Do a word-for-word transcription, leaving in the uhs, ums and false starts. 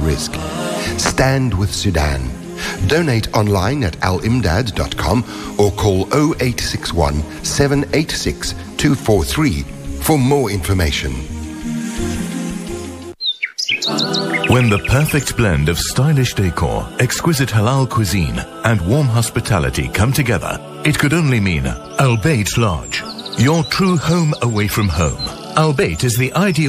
risk. Stand with Sudan. Donate online at al imdad dot com or call oh eight six one, seven eight six, two four three for more information. When the perfect blend of stylish decor, exquisite halal cuisine, and warm hospitality come together, it could only mean Al Bayt Lodge, your true home away from home. Al Bayt is the ideal